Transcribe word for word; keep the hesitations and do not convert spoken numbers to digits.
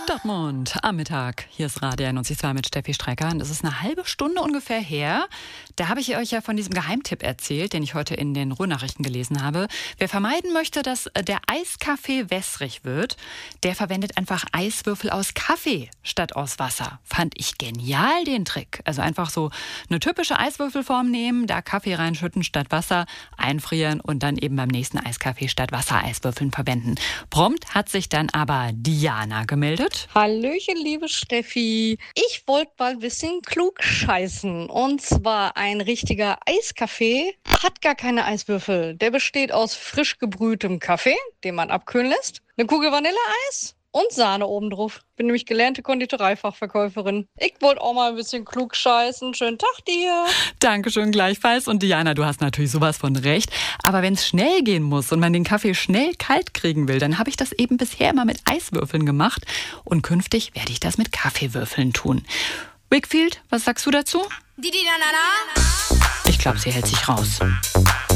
Dortmund am Mittag. Hier ist Radio neunzig Komma zwei mit Steffi Strecker. Und es ist eine halbe Stunde ungefähr her. Da habe ich euch ja von diesem Geheimtipp erzählt, den ich heute in den Ruhrnachrichten gelesen habe. Wer vermeiden möchte, dass der Eiskaffee wässrig wird, der verwendet einfach Eiswürfel aus Kaffee statt aus Wasser. Fand ich genial, den Trick. Also einfach so eine typische Eiswürfelform nehmen, da Kaffee reinschütten statt Wasser, einfrieren und dann eben beim nächsten Eiskaffee statt Wasser Eiswürfeln verwenden. Prompt hat sich dann aber Diana gemeldet. Hallöchen, liebe Steffi. Ich wollte mal ein bisschen klug scheißen. Und zwar ein richtiger Eiskaffee hat gar keine Eiswürfel. Der besteht aus frisch gebrühtem Kaffee, den man abkühlen lässt, eine Kugel Vanilleeis und Sahne obendrauf. Bin nämlich gelernte Konditoreifachverkäuferin. Ich wollte auch mal ein bisschen klug scheißen. Schönen Tag dir. Dankeschön gleichfalls. Und Diana, du hast natürlich sowas von recht. Aber wenn es schnell gehen muss und man den Kaffee schnell kalt kriegen will, dann habe ich das eben bisher immer mit Eiswürfeln gemacht. Und künftig werde ich das mit Kaffeewürfeln tun. Wakefield, was sagst du dazu? Die, die, na, na, na. Ich glaube, sie hält sich raus.